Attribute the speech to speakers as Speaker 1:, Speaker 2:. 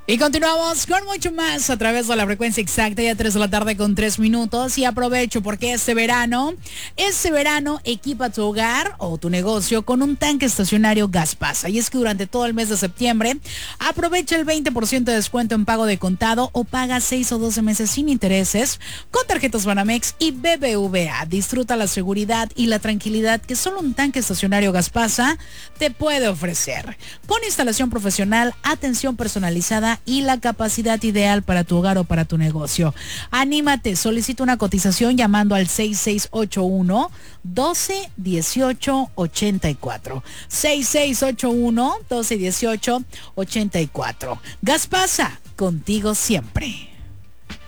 Speaker 1: Y continuamos con mucho más a través de la frecuencia exacta, ya 3 de la tarde con 3 minutos. Y aprovecho porque este verano equipa tu hogar o tu negocio con un tanque estacionario Gaspasa. Y es que durante todo el mes de septiembre aprovecha el 20% de descuento en pago de contado o paga 6 o 12 meses sin intereses con tarjetas Banamex y BBVA. Disfruta la seguridad y la tranquilidad que solo un tanque estacionario Gaspasa te puede ofrecer. Con instalación profesional, atención personalizada y la capacidad ideal para tu hogar o para tu negocio. Anímate, solicita una cotización llamando al 6681 12 18 84. 6681 12 18 84. Gaspasa, contigo siempre.